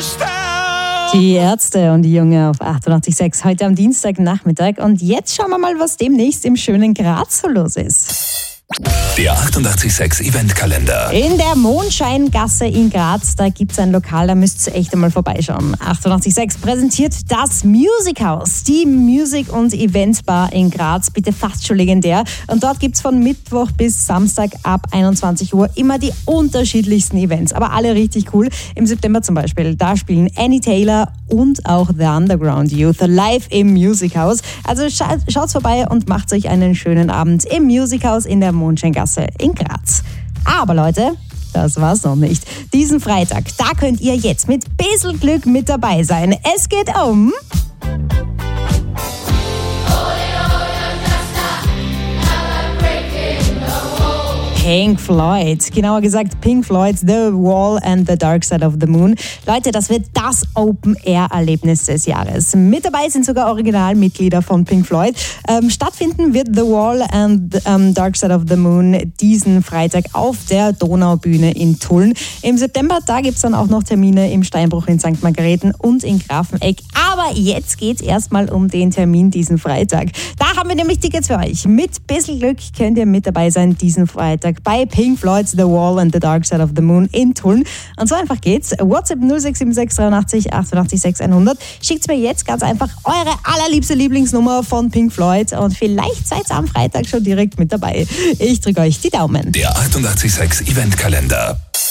Die Ärzte und die Junge auf 88.6 heute am Dienstagnachmittag. Und jetzt schauen wir mal, was demnächst im schönen Graz so los ist. Der 88.6 Eventkalender. In der Mondscheingasse in Graz, da gibt es ein Lokal, da müsst ihr echt einmal vorbeischauen. 88.6 präsentiert das Music House, die Musik- und Eventbar in Graz, bitte fast schon legendär. Und dort gibt es von Mittwoch bis Samstag ab 21 Uhr immer die unterschiedlichsten Events, aber alle richtig cool. Im September zum Beispiel, da spielen Annie Taylor und auch The Underground Youth live im Music House. Also schaut vorbei und macht euch einen schönen Abend im Music House in der Mondscheingasse in Graz. Aber Leute, das war's noch nicht. Diesen Freitag, da könnt ihr jetzt mit bisschen Glück mit dabei sein. Es geht um... Pink Floyd, genauer gesagt Pink Floyd, The Wall and the Dark Side of the Moon. Leute, das wird das Open-Air-Erlebnis des Jahres. Mit dabei sind sogar Originalmitglieder von Pink Floyd. Stattfinden wird The Wall and Dark Side of the Moon diesen Freitag auf der Donaubühne in Tulln. Im September, da gibt es dann auch noch Termine im Steinbruch in St. Margareten und in Grafeneck. Aber jetzt geht es erstmal um den Termin diesen Freitag. Da haben wir nämlich Tickets für euch. Mit bisschen Glück könnt ihr mit dabei sein diesen Freitag bei Pink Floyd's The Wall and the Dark Side of the Moon in Tulln. Und so einfach geht's. WhatsApp 0676 83 88 100. Schickt mir jetzt ganz einfach eure allerliebste Lieblingsnummer von Pink Floyd und vielleicht seid ihr am Freitag schon direkt mit dabei. Ich drücke euch die Daumen. Der 88.6 Eventkalender.